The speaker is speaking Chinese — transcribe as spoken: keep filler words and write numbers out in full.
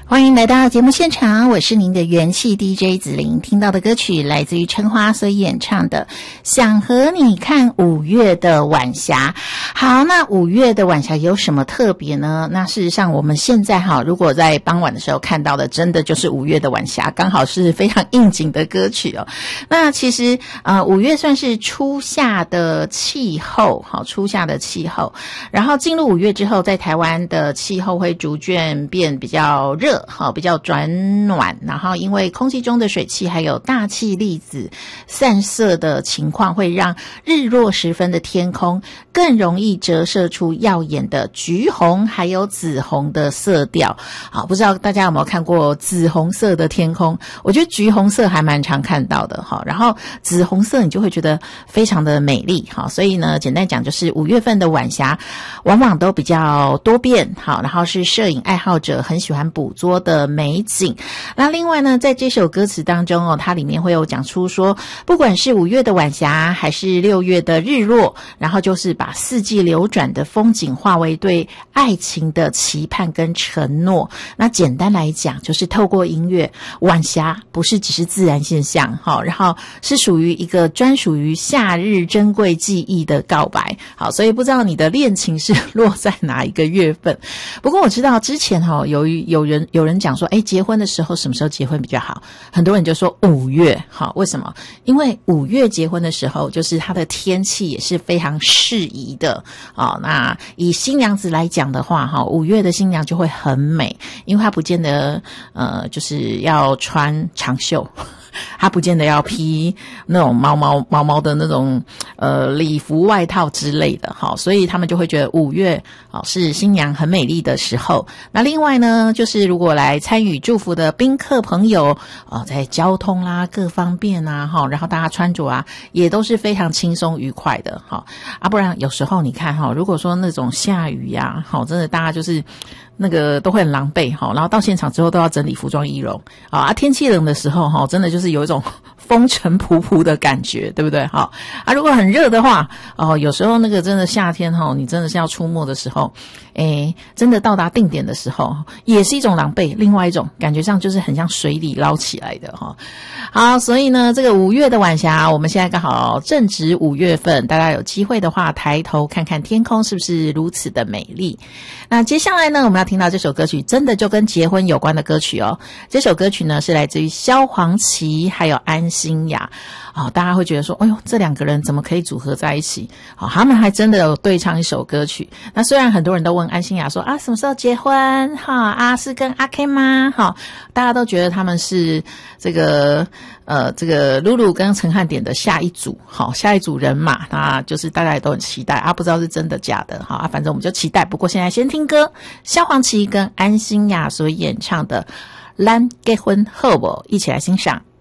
欢迎来到节目现场，我是您的元气 D J 子琳。听到的歌曲来自于陈华所演唱的《想和你看五月的晚霞》。好，那五月的晚霞有什么特别呢？那事实上我们现在哈，如果在傍晚的时候看到的，真的就是五月的晚霞，刚好是非常应景的歌曲哦。那其实呃，五月算是初夏的气候，好，初夏的气候。然后进入五月之后，在台湾的气候会逐渐变比较热。好，比较转暖，然后因为空气中的水汽还有大气粒子散射的情况，会让日落时分的天空更容易折射出耀眼的橘红还有紫红的色调。好，不知道大家有没有看过紫红色的天空？我觉得橘红色还蛮常看到的。好，然后紫红色你就会觉得非常的美丽。好，所以呢，简单讲就是五月份的晚霞往往都比较多变。好，然后是摄影爱好者很喜欢捕捉的美景。那另外呢，在这首歌词当中哦，它里面会有讲出说，不管是五月的晚霞还是六月的日落，然后就是把四季流转的风景化为对爱情的期盼跟承诺。那简单来讲，就是透过音乐，晚霞不是只是自然现象，好，然后是属于一个专属于夏日珍贵记忆的告白。好，所以不知道你的恋情是落在哪一个月份。不过我知道之前哈、哦，有有人有人讲说，诶，结婚的时候什么时候结婚比较好？很多人就说五月。好，为什么？因为五月结婚的时候，就是它的天气也是非常适宜的。哦，那以新娘子来讲的话，哈，五月的新娘就会很美，因为她不见得呃，就是要穿长袖。他不见得要披那种毛毛毛毛的那种呃礼服外套之类的，好，所以他们就会觉得五月好是新娘很美丽的时候。那另外呢，就是如果来参与祝福的宾客朋友哦，在交通啦各方面啊，哈，然后大家穿着啊也都是非常轻松愉快的，好啊，不然有时候你看哈，如果说那种下雨呀、啊，好，真的大家就是那个都会很狼狈哈，然后到现场之后都要整理服装仪容啊，天气冷的时候哈，真的就是有一种风尘仆仆的感觉，对不对？好啊，如果很热的话哦，有时候那个真的夏天哈，你真的是要出没的时候，诶，真的到达定点的时候，也是一种狼狈，另外一种感觉上就是很像水里捞起来的哈。好，所以呢，这个五月的晚霞，我们现在刚好正值五月份，大家有机会的话，抬头看看天空，是不是如此的美丽？那接下来呢，我们要听到这首歌曲，真的就跟结婚有关的歌曲哦。这首歌曲呢是来自于萧煌奇还有安心亚。哦，大家会觉得说，哎呦，这两个人怎么可以组合在一起？哦，他们还真的有对唱一首歌曲。那虽然很多人都问安心亚说啊，什么时候结婚？哈啊，是跟阿 K 吗？哈，大家都觉得他们是这个呃这个露露跟陈汉典的下一组，好，下一组人马，那就是大家也都很期待啊，不知道是真的假的，好啊，反正我们就期待。不过现在先听歌，萧煌奇跟安心亚所演唱的《咱结婚好不》，一起来欣赏。